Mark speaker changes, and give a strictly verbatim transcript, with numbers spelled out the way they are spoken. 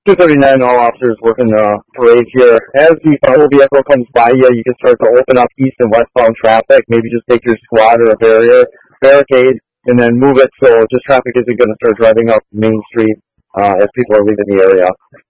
Speaker 1: two thirty-nine, all officers working the parade here. As the follow vehicle comes by you, you can start to open up east and westbound traffic. Maybe just take your squad or a barrier, barricade, and then move it so just traffic isn't going to start driving up Main Street uh, as people are leaving the area.